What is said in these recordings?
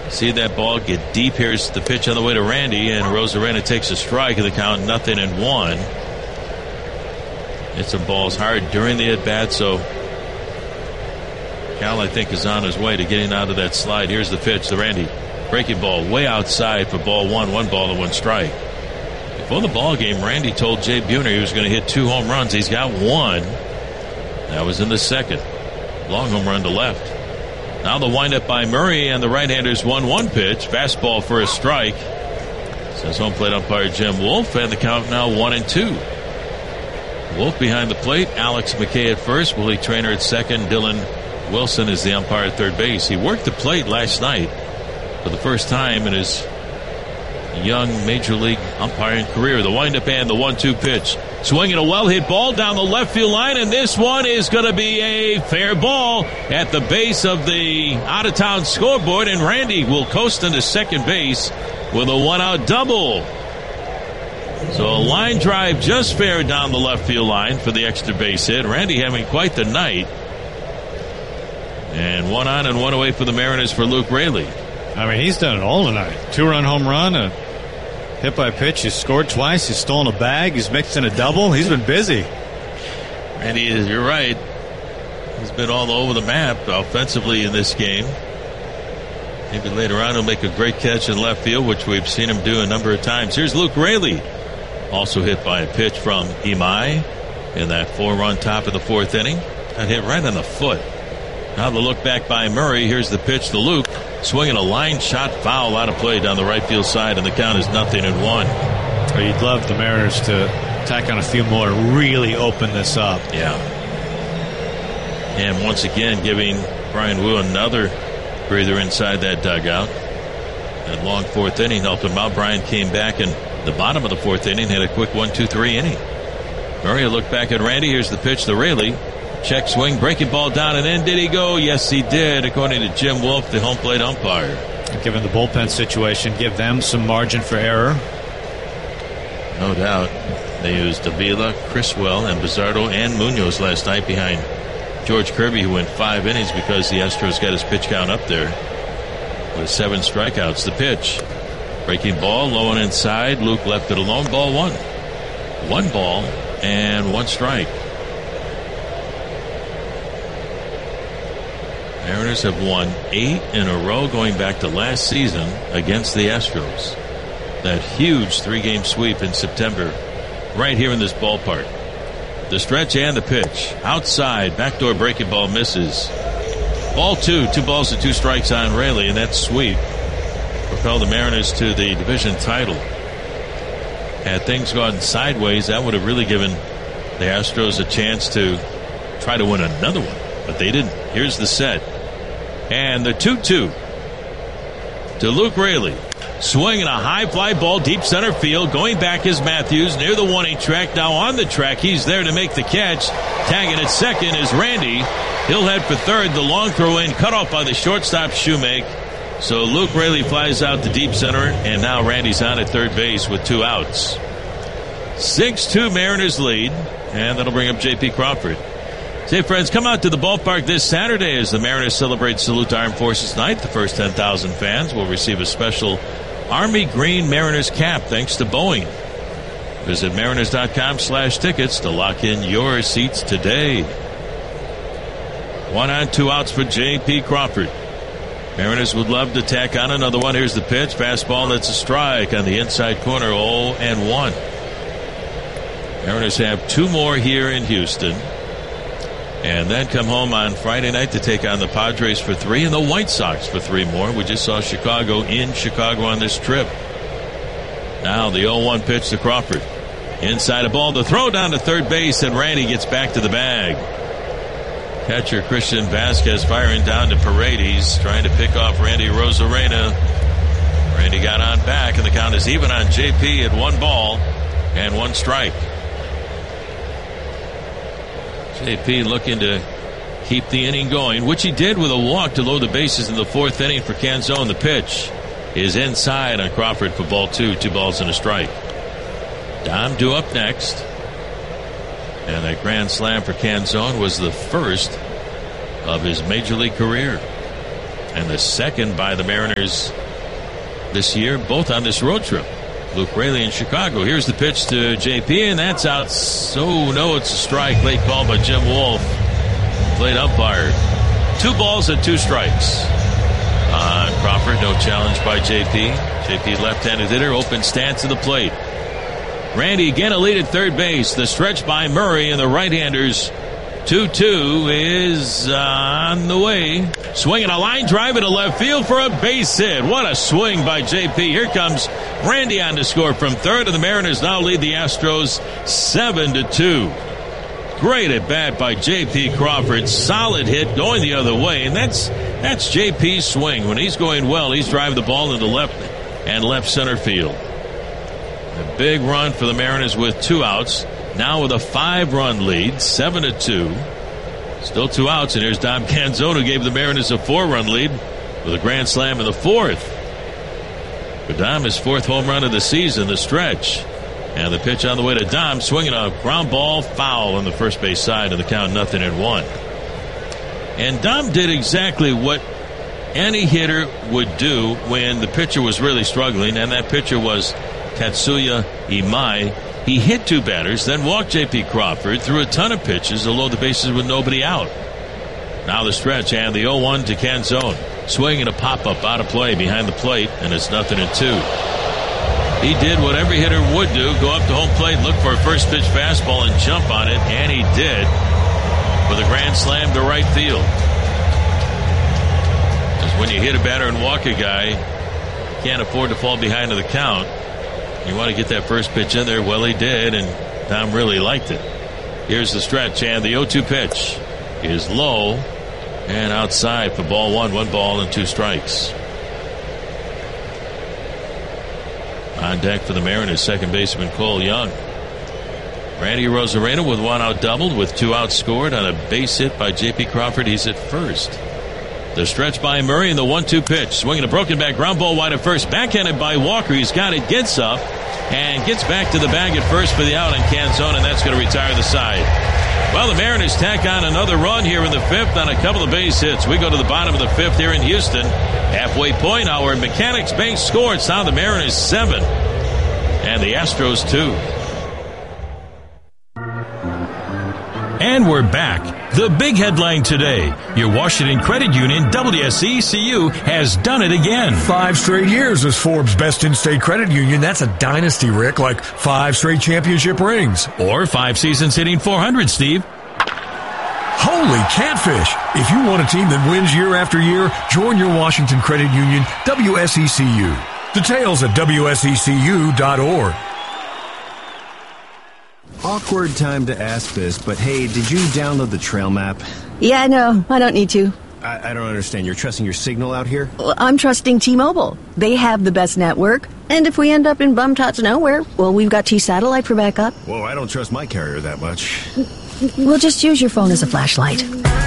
See that ball get deep. Here's the pitch on the way to Randy, and Rosarena takes a strike, and the count 0-1. Hit some balls hard during the at-bat, so Cal, I think, is on his way to getting out of that slide. Here's the pitch to Randy. Breaking ball way outside for ball one. 1 ball and 1 strike. Before the ball game, Randy told Jay Buhner he was going to hit 2 home runs. He's got 1. That was in the second. Long home run to left. Now the windup by Murray, and the right-hander's 1-1 pitch. Fastball for a strike. Says home plate umpire Jim Wolf, and the count now 1-2. Wolf behind the plate. Alex McKay at first. Willie Traynor at second. Dylan Wilson is the umpire at third base. He worked the plate last night for the first time in his young major league umpiring career. The windup and the 1-2 pitch. Swinging a well-hit ball down the left field line, and this one is going to be a fair ball at the base of the out-of-town scoreboard, and Randy will coast into second base with a 1-out double. So a line drive just fair down the left field line for the extra base hit. Randy having quite the night. And 1 on and 1 away for the Mariners for Luke Raley. I mean, he's done it all tonight. 2-run home run, a hit by pitch. He's scored twice. He's stolen a bag. He's mixed in a double. He's been busy. Randy, you're right. He's been all over the map offensively in this game. Maybe later on he'll make a great catch in left field, which we've seen him do a number of times. Here's Luke Raley. Also hit by a pitch from Imai in that 4-run top of the 4th inning. Got hit right on the foot. Now the look back by Murray. Here's the pitch to Luke. Swinging a line shot foul out of play down the right field side, and the count is 0-1. Well, you'd love the Mariners to tack on a few more to really open this up. Yeah. And once again giving Brian Wu another breather inside that dugout. That long 4th inning helped him out. Brian came back in the bottom of the 4th inning, had a quick 1-2-3 inning. Murray will look back at Randy. Here's the pitch to Raley. Check swing, breaking ball down, and in did he go? Yes, he did, according to Jim Wolf, the home plate umpire. Given the bullpen situation, give them some margin for error. No doubt. They used Avila, Criswell, and Bizardo and Munoz last night behind George Kirby, who went 5 innings because the Astros got his pitch count up there with 7 strikeouts. The pitch. Breaking ball, low and inside. Luke left it alone. Ball 1. 1 ball and 1 strike. Mariners have won 8 in a row going back to last season against the Astros. That huge 3-game sweep in September right here in this ballpark. The stretch and the pitch. Outside, backdoor breaking ball misses. Ball 2, 2 balls and 2 strikes on Raley, and that sweep propelled the Mariners to the division title. Had things gone sideways, that would have really given the Astros a chance to try to win another one, but they didn't. Here's the set. And the 2-2 to Luke Raley. Swinging a high fly ball deep center field. Going back is Matthews near the 1-8 track. Now on the track. He's there to make the catch. Tagging at second is Randy. He'll head for third. The long throw in cut off by the shortstop Shoemake. So Luke Raley flies out to deep center. And now Randy's on at third base with 2 outs. 6-2 Mariners lead. And that'll bring up J.P. Crawford. Say, friends, come out to the ballpark this Saturday as the Mariners celebrate Salute to Armed Forces Night. The first 10,000 fans will receive a special Army Green Mariners cap thanks to Boeing. Visit mariners.com/tickets to lock in your seats today. 1 on, 2 outs for J.P. Crawford. Mariners would love to tack on another one. Here's the pitch. Fastball, that's a strike on the inside corner, 0-1. Mariners have 2 more here in Houston. And then come home on Friday night to take on the Padres for 3 and the White Sox for 3 more. We just saw Chicago in Chicago on this trip. Now the 0-1 pitch to Crawford. Inside a ball, the throw down to third base, and Randy gets back to the bag. Catcher Christian Vasquez firing down to Paredes, trying to pick off Randy Rosarena. Randy got on back, and the count is even on JP at 1 ball and 1 strike. JP looking to keep the inning going, which he did with a walk to load the bases in the 4th inning for Canzone. The pitch is inside on Crawford for ball 2, 2 balls and a strike. Dom due up next. And that grand slam for Canzone was the first of his major league career. and the second by the Mariners this year, both on this road trip. Luke Raley in Chicago. Here's the pitch to JP, and that's out. So, no, it's a strike. Late call by Jim Wolf. Plate umpire. 2 balls and 2 strikes. Crawford, no challenge by JP. JP, left-handed hitter, open stance to the plate. Randy again a lead at third base. The stretch by Murray and the right-handers. 2-2 is on the way. Swinging a line drive into left field for a base hit. What a swing by JP. Here comes Randy on to score from third, and the Mariners now lead the Astros 7-2. Great at bat by J.P. Crawford. Solid hit going the other way, and that's J.P.'s swing. When he's going well, he's driving the ball into left and left center field. A big run for the Mariners with 2 outs. Now with a 5-run lead, 7-2. Still 2 outs, and here's Dom Canzone, who gave the Mariners a 4-run lead with a grand slam in the 4th. For Dom, his 4th home run of the season, the stretch. And the pitch on the way to Dom, swinging a ground ball foul on the first base side, and the count 0-1. And Dom did exactly what any hitter would do when the pitcher was really struggling, and that pitcher was Katsuya Imai. He hit 2 batters, then walked J.P. Crawford, threw a ton of pitches to load the bases with nobody out. Now the stretch, and the 0-1 to Canzone. Swinging a pop-up out of play behind the plate, and it's 0-2. He did what every hitter would do, go up to home plate, look for a first pitch fastball and jump on it, and he did with a grand slam to right field. Because when you hit a batter and walk a guy, you can't afford to fall behind to the count. You want to get that first pitch in there. Well, he did, and Tom really liked it. Here's the stretch, and the 0-2 pitch is low and outside for ball 1. 1 ball and 2 strikes. On deck for the Mariners, second baseman Cole Young. Randy Arozarena with 1 out doubled with 2 outs scored on a base hit by J.P. Crawford. He's at first. The stretch by Murray and the 1-2 pitch. Swinging a broken back ground ball wide at first. Backhanded by Walker. He's got it, gets up, and gets back to the bag at first for the out on Canzone, and that's going to retire the side. Well, the Mariners tack on another run here in the 5th on a couple of base hits. We go to the bottom of the 5th here in Houston. Halfway point hour in Mechanics Bank score. It's now the Mariners 7 and the Astros 2. And we're back. The big headline today. Your Washington Credit Union, WSECU, has done it again. 5 straight years as Forbes' best in-state credit union. That's a dynasty, Rick, like 5 straight championship rings. Or 5 seasons hitting 400, Steve. Holy catfish! If you want a team that wins year after year, join your Washington Credit Union, WSECU. Details at WSECU.org. Awkward time to ask this, but hey, did you download the trail map? Yeah, no, I don't need to. I don't understand. You're trusting your signal out here? Well, I'm trusting T-Mobile. They have the best network. And if we end up in bum-tots nowhere, well, we've got T-Satellite for backup. Whoa, I don't trust my carrier that much. We'll just use your phone as a flashlight.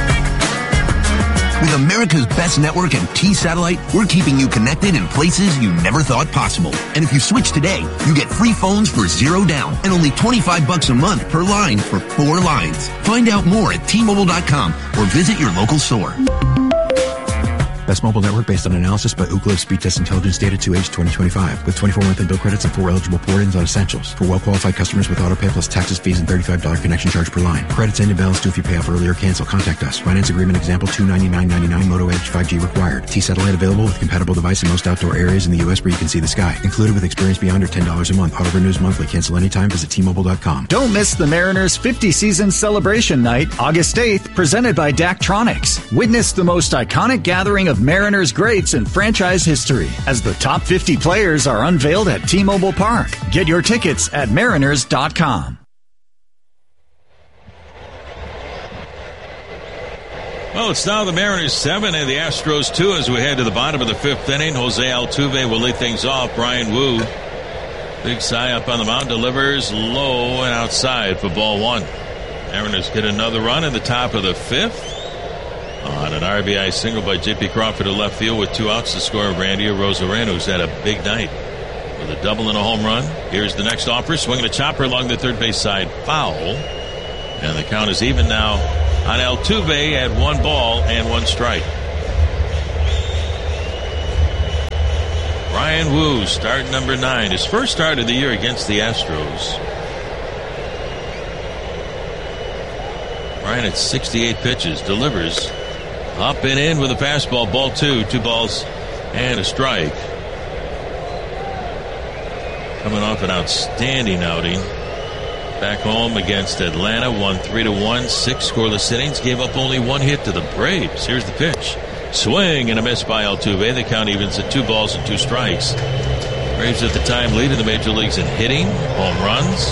With America's best network and T-Satellite, we're keeping you connected in places you never thought possible. And if you switch today, you get free phones for $0 down and only $25 a month per line for 4 lines. Find out more at T-Mobile.com or visit your local store. Best mobile network based on analysis by Ookla Speed Test Intelligence data to age 2025 with 24 monthly bill credits and 4 eligible port-ins on essentials. For well-qualified customers with autopay plus taxes, fees, and $35 connection charge per line. Credits end and balance due if you pay off early or cancel. Contact us. Finance agreement example $299.99 Moto Edge 5G required. T-Satellite available with compatible device in most outdoor areas in the U.S. where you can see the sky. Included with experience beyond or $10 a month. Auto renews monthly. Cancel anytime. Visit T-Mobile.com. Don't miss the Mariners 50-season celebration night, August 8th, presented by Daktronics. Witness the most iconic gathering of Mariners greats in franchise history as the top 50 players are unveiled at T-Mobile Park. Get your tickets at Mariners.com. Well, it's now the Mariners 7 and the Astros 2 as we head to the bottom of the 5th inning. Jose Altuve will lead things off. Brian Wu, big Cy up on the mound, delivers low and outside for ball 1. Mariners get another run in the top of the 5th. On an RBI single by J.P. Crawford to left field with 2 outs to score Randy Arozarena, who's had a big night with a double and a home run. Here's the next offer, swinging a chopper along the third base side, foul. And the count is even now on Altuve at 1 ball and 1 strike. Brian Wu, start number 9. His first start of the year against the Astros. Brian at 68 pitches, delivers up and in with a fastball, ball 2, 2 balls and a strike. Coming off an outstanding outing. Back home against Atlanta, won 3-1, 6 scoreless innings, gave up only 1 hit to the Braves. Here's the pitch. Swing and a miss by Altuve. The count evens at 2 balls and 2 strikes. Braves at the time lead in the major leagues in hitting, home runs,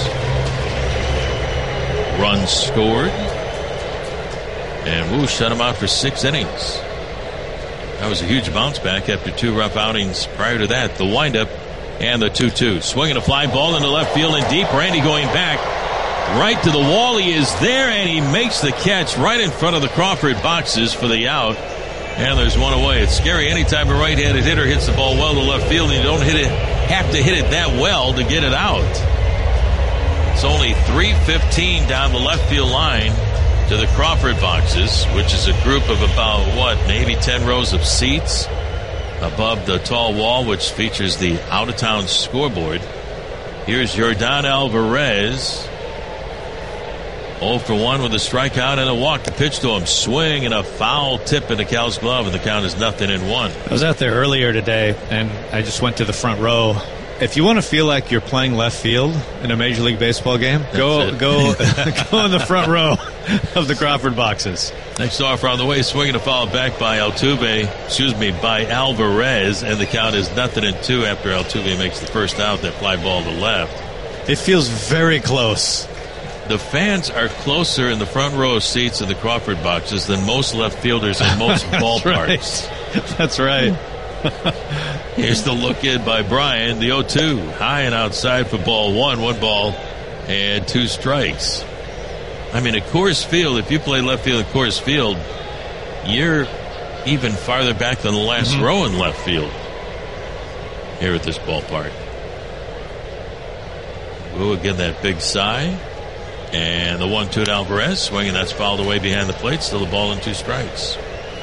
runs scored, and Wu shut him out for 6 innings. That was a huge bounce back after 2 rough outings prior to that. The windup and the 2-2. Swinging a fly ball into left field and deep. Randy going back right to the wall. He is there, and he makes the catch right in front of the Crawford boxes for the out. And there's one away. It's scary anytime a right-handed hitter hits the ball well to left field and you don't have to hit it that well to get it out. It's only 3:15 down the left field line to the Crawford boxes, which is a group of about, maybe 10 rows of seats above the tall wall, which features the out-of-town scoreboard. Here's Yordan Alvarez. 0 for 1 with a strikeout and a walk. The pitch to him, swing and a foul tip into Cal's glove, and the count is 0-1. I was out there earlier today, and I just went to the front row. If you want to feel like you're playing left field in a Major League Baseball game, go in the front row of the Crawford boxes. Next offer on the way, swinging a foul back by by Alvarez, and the count is 0-2 after Altuve makes the first out, that fly ball to left. It feels very close. The fans are closer in the front row of seats in the Crawford boxes than most left fielders in most ballparks. That's right. Here's the look in by Brian, the 0-2. High and outside for ball 1. 1 ball and 2 strikes. I mean, at Coors Field, if you play left field at Coors Field, you're even farther back than the last row in left field here at this ballpark. We'll get that big sigh. And the 1-2 to Alvarez, swinging, that's fouled away behind the plate. Still a ball and 2 strikes.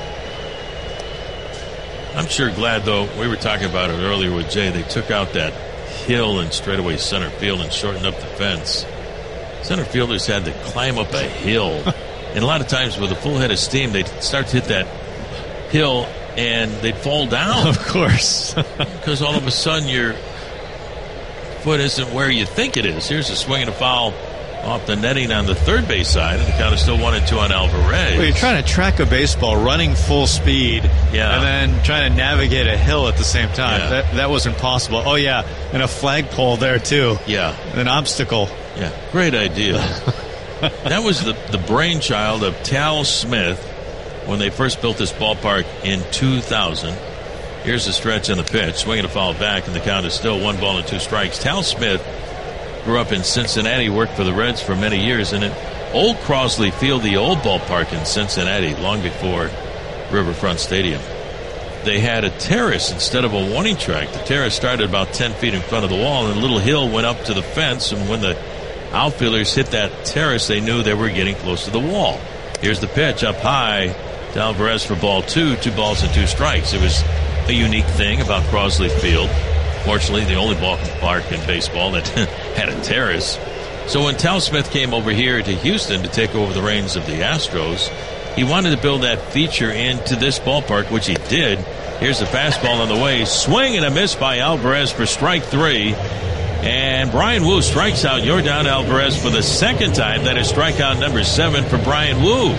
I'm sure glad, though, we were talking about it earlier with Jay, they took out that hill in straightaway center field and shortened up the fence. Center fielders had to climb up a hill. And a lot of times with a full head of steam, they'd start to hit that hill and they'd fall down. Of course. Because all of a sudden your foot isn't where you think it is. Here's a swing and a foul off the netting on the third base side, and the count is still 1-2 on Alvarez. Well, you're trying to track a baseball running full speed, and then trying to navigate a hill at the same time. Yeah. That wasn't possible. Oh, yeah, and a flagpole there, too. Yeah. An obstacle. Yeah, great idea. That was the brainchild of Tal Smith when they first built this ballpark in 2000. Here's the stretch and the pitch. Swinging a foul back, and the count is still 1 ball and 2 strikes. Tal Smith grew up in Cincinnati, worked for the Reds for many years, and at Old Crosley Field, the old ballpark in Cincinnati, long before Riverfront Stadium, they had a terrace instead of a warning track. The terrace started about 10 feet in front of the wall, and a little hill went up to the fence, and when the outfielders hit that terrace, they knew they were getting close to the wall. Here's the pitch up high to Alvarez for ball 2, 2 balls and 2 strikes. It was a unique thing about Crosley Field. Fortunately, the only ballpark in baseball that had a terrace. So when Tal Smith came over here to Houston to take over the reins of the Astros, he wanted to build that feature into this ballpark, which he did. Here's the fastball on the way. Swing and a miss by Alvarez for strike 3. And Brian Wu strikes out Yordan Alvarez for the second time. That is strikeout number 7 for Brian Wu.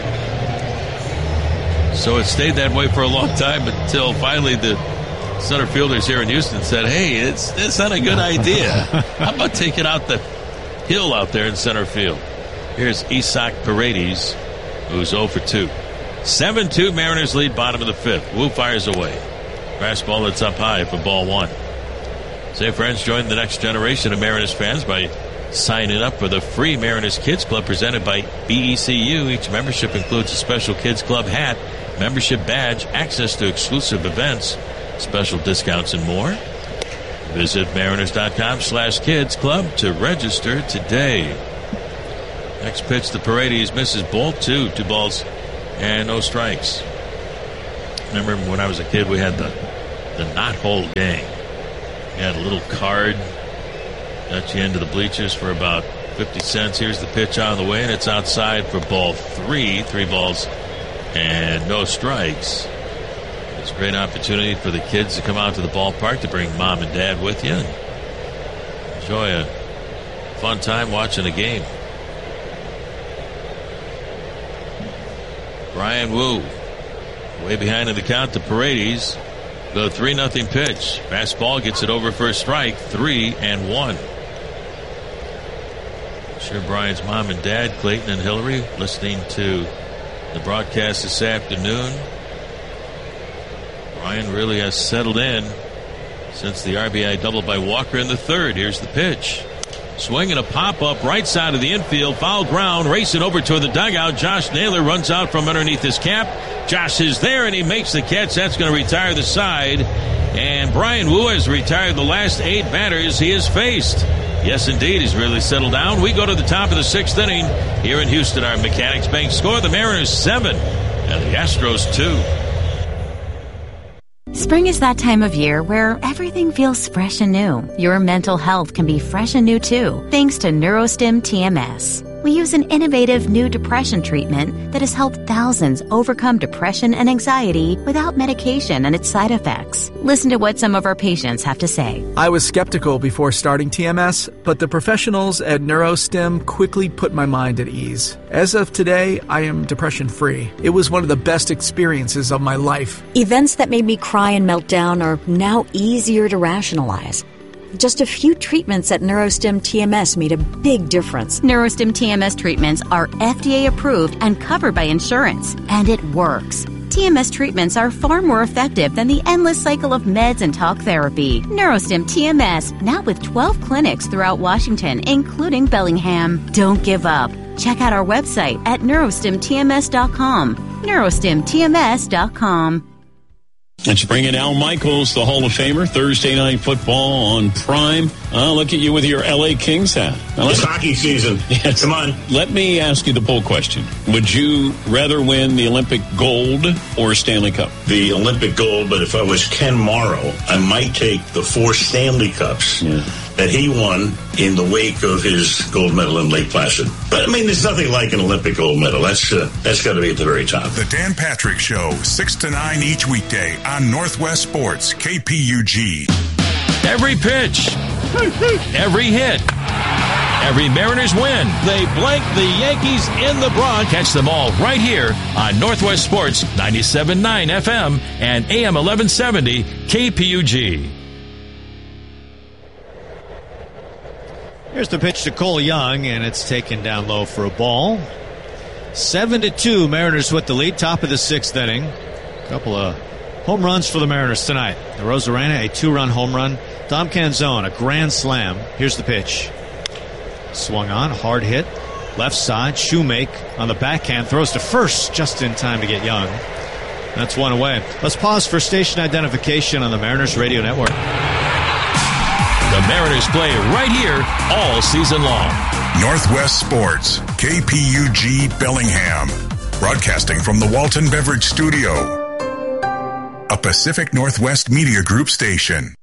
So it stayed that way for a long time until finally the center fielders here in Houston said, hey, it's not a good idea. How about taking out the hill out there in center field? Here's Isaac Paredes, who's 0 for 2. 7-2 Mariners lead, bottom of the 5th. Wu fires away. Fastball that's up high for ball 1. Say, friends, join the next generation of Mariners fans by signing up for the free Mariners Kids Club presented by BECU. Each membership includes a special Kids Club hat, membership badge, access to exclusive events, special discounts, and more. Visit mariners.com/kids club to register today. Next pitch to Paredes, misses ball 2, 2 balls and no strikes. Remember when I was a kid, we had the knot hole gang. Got a little card. Got you into the bleachers for about 50 cents. Here's the pitch on the way, and it's outside for ball 3. 3 balls and no strikes. It's a great opportunity for the kids to come out to the ballpark, to bring mom and dad with you and enjoy a fun time watching a game. Brian Wu way behind in the count to Paredes. The 3-0 pitch. Fastball gets it over for a strike. 3-1. I'm sure Brian's mom and dad, Clayton and Hillary, listening to the broadcast this afternoon. Brian really has settled in since the RBI double by Walker in the third. Here's the pitch. Swing and a pop-up right side of the infield. Foul ground. Racing over toward the dugout. Josh Naylor runs out from underneath his cap. Josh is there, and he makes the catch. That's going to retire the side. And Brian Wu has retired the last 8 batters he has faced. Yes, indeed, he's really settled down. We go to the top of the 6th inning here in Houston. Our Mechanics Bank score. The Mariners 7 and the Astros 2. Spring is that time of year where everything feels fresh and new. Your mental health can be fresh and new too, thanks to Neurostim TMS. We use an innovative new depression treatment that has helped thousands overcome depression and anxiety without medication and its side effects. Listen to what some of our patients have to say. I was skeptical before starting TMS, but the professionals at Neurostim quickly put my mind at ease. As of today, I am depression-free. It was one of the best experiences of my life. Events that made me cry and melt down are now easier to rationalize. Just a few treatments at Neurostim TMS made a big difference. Neurostim TMS treatments are FDA approved and covered by insurance, and it works. TMS treatments are far more effective than the endless cycle of meds and talk therapy. Neurostim TMS, now with 12 clinics throughout Washington, including Bellingham. Don't give up. Check out our website at neurostimtms.com. neurostimtms.com. Let's bring in Al Michaels, the Hall of Famer, Thursday Night Football on Prime. Look at you with your L.A. Kings hat. It's hockey season. Yes. Come on. Let me ask you the poll question. Would you rather win the Olympic gold or Stanley Cup? The Olympic gold, but if I was Ken Morrow, I might take the 4 Stanley Cups that he won in the wake of his gold medal in Lake Placid. But, I mean, there's nothing like an Olympic gold medal. That's got to be at the very top. The Dan Patrick Show, 6 to 9 each weekday on Northwest Sports, KPUG. Every pitch, every hit, every Mariners win. They blank the Yankees in the Bronx. Catch them all right here on Northwest Sports 97.9 FM and AM 1170 KPUG. Here's the pitch to Cole Young, and it's taken down low for a ball. 7-2, Mariners with the lead, top of the 6th inning. A couple of home runs for the Mariners tonight. Rosarena, a 2-run home run. Dom Canzone, a grand slam. Here's the pitch. Swung on, hard hit. Left side, Shoemake on the backhand. Throws to first just in time to get Young. That's one away. Let's pause for station identification on the Mariners Radio Network. The Mariners play right here all season long. Northwest Sports, KPUG Bellingham. Broadcasting from the Walton Beverage Studio. A Pacific Northwest Media Group station.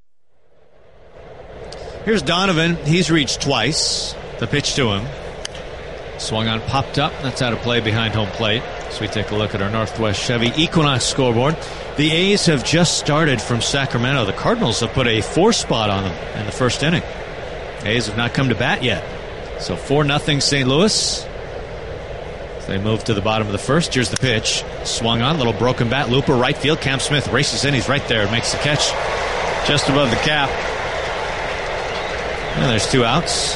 Here's Donovan. He's reached twice. The pitch to him. Swung on, popped up. That's out of play behind home plate. So we take a look at our Northwest Chevy Equinox scoreboard. The A's have just started from Sacramento. The Cardinals have put a 4 spot on them in the first inning. A's have not come to bat yet. So 4-0 St. Louis. They move to the bottom of the first. Here's the pitch. Swung on, little broken bat. Looper, right field. Cam Smith races in. He's right there. Makes the catch just above the cap. And there's 2 outs.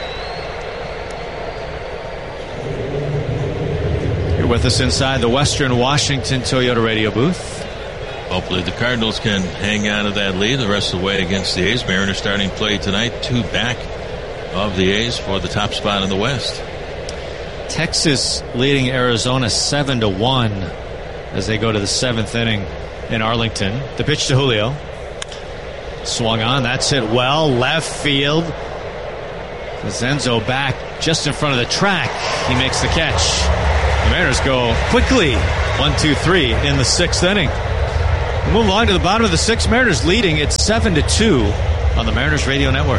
You're with us inside the Western Washington Toyota radio booth. Hopefully the Cardinals can hang on to that lead the rest of the way against the A's. Mariners starting play tonight, 2 back of the A's for the top spot in the West. Texas leading Arizona 7-1 as they go to the 7th inning in Arlington. The pitch to Julio. Swung on. That's hit well. Left field. Zenzo back just in front of the track. He makes the catch. The Mariners go quickly. 1-2-3 in the 6th inning. We'll move along to the bottom of the sixth. Mariners leading. It's 7-2 on the Mariners Radio Network.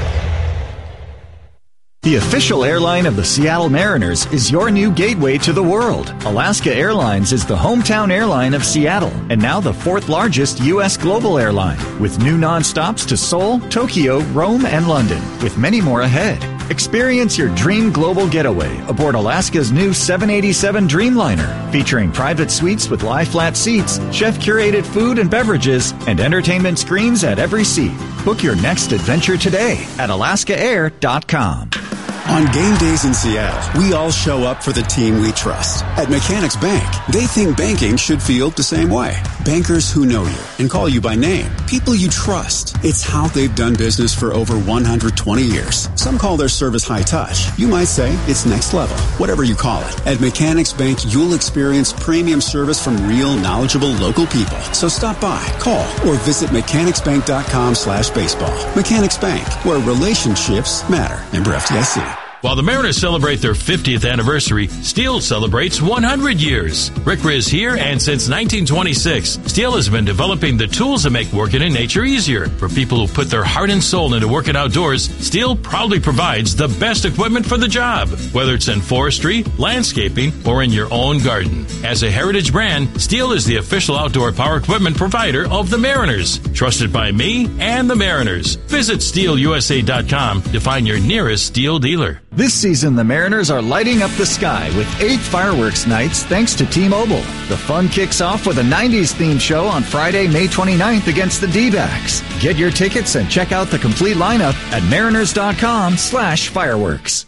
The official airline of the Seattle Mariners is your new gateway to the world. Alaska Airlines is the hometown airline of Seattle and now the fourth largest U.S. global airline, with new nonstops to Seoul, Tokyo, Rome, and London, with many more ahead. Experience your dream global getaway aboard Alaska's new 787 Dreamliner, featuring private suites with lie-flat seats, chef-curated food and beverages, and entertainment screens at every seat. Book your next adventure today at alaskaair.com. On game days in Seattle, we all show up for the team we trust. At Mechanics Bank, they think banking should feel the same way. Bankers who know you and call you by name. People you trust. It's how they've done business for over 120 years. Some call their service high touch. You might say it's next level. Whatever you call it. At Mechanics Bank, you'll experience premium service from real, knowledgeable local people. So stop by, call, or visit mechanicsbank.com/baseball. Mechanics Bank, where relationships matter. Member FDIC. While the Mariners celebrate their 50th anniversary, Steel celebrates 100 years. Rick Riz here, and since 1926, Steel has been developing the tools that make working in nature easier. For people who put their heart and soul into working outdoors, Steel proudly provides the best equipment for the job, whether it's in forestry, landscaping, or in your own garden. As a heritage brand, Steel is the official outdoor power equipment provider of the Mariners, trusted by me and the Mariners. Visit SteelUSA.com to find your nearest Steel dealer. This season, the Mariners are lighting up the sky with 8 fireworks nights thanks to T-Mobile. The fun kicks off with a 90s themed show on Friday, May 29th against the D-backs. Get your tickets and check out the complete lineup at mariners.com/fireworks.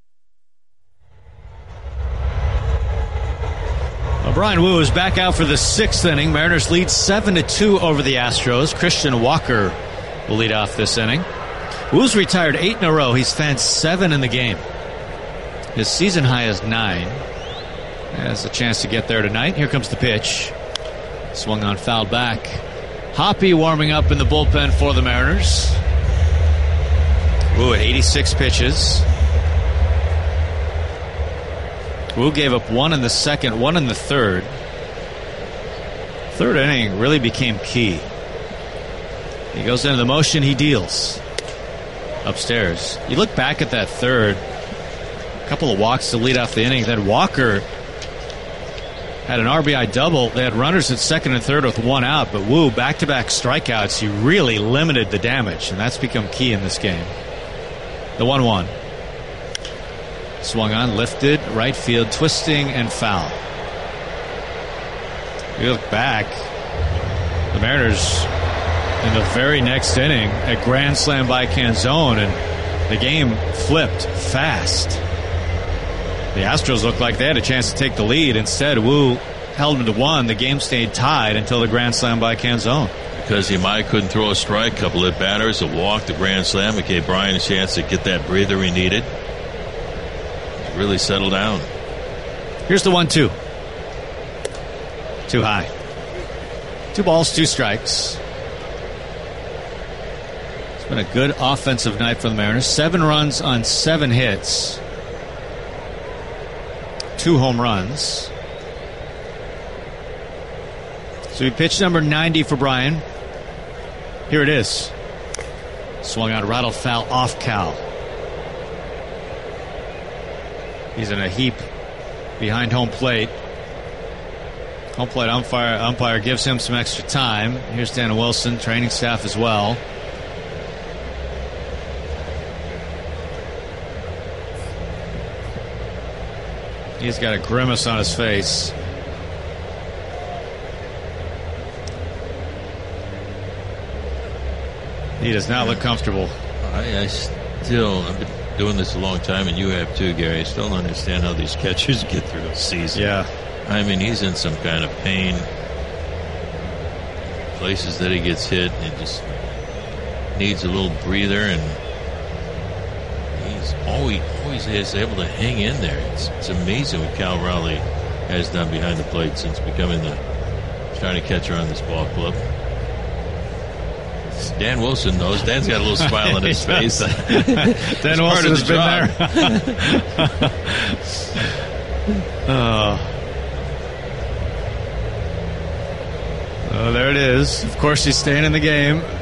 Well, Brian Wu is back out for the 6th inning. Mariners lead 7-2 over the Astros. Christian Walker will lead off this inning. Wu's retired 8 in a row. He's fanned 7 in the game. His season high is 9. Has a chance to get there tonight. Here comes the pitch. Swung on, fouled back. Hoppy warming up in the bullpen for the Mariners. Wu at 86 pitches. Wu gave up 1 in the second, 1 in the third. Third inning really became key. He goes into the motion, he deals. Upstairs. You look back at that third, a couple of walks to lead off the inning. Then Walker had an RBI double. They had runners at second and third with 1 out, but Wu, back-to-back strikeouts, he really limited the damage, and that's become key in this game. The 1-1. Swung on, lifted, right field, twisting, and foul. You look back, the Mariners in the very next inning, a grand slam by Canzone, and the game flipped fast. The Astros looked like they had a chance to take the lead. Instead, Wu held them to 1. The game stayed tied until the grand slam by Canzone. Because Imai couldn't throw a strike, couple of batters, a walk, the grand slam. It gave Brian a chance to get that breather he needed. Really settle down. Here's the 1-2. Too high. 2 balls, 2 strikes. It's been a good offensive night for the Mariners. 7 runs on 7 hits. 2 home runs. So we pitched number 90 for Brian. Here it is. Swung out, rattled foul off Cal. He's in a heap behind home plate. Home plate umpire gives him some extra time. Here's Dan Wilson, training staff as well. He's got a grimace on his face. He does not look comfortable. I've been doing this a long time, and you have too, Gary. I still don't understand how these catchers get through the season. Yeah. I mean, he's in some kind of pain. Places that he gets hit, he just needs a little breather, and he's always is able to hang in there. It's amazing what Cal Raleigh has done behind the plate since becoming the starting catcher on this ball club. Dan Wilson knows. Dan's got a little smile on his face. Dan Wilson has been there. Oh, there it is. Of course, he's staying in the game.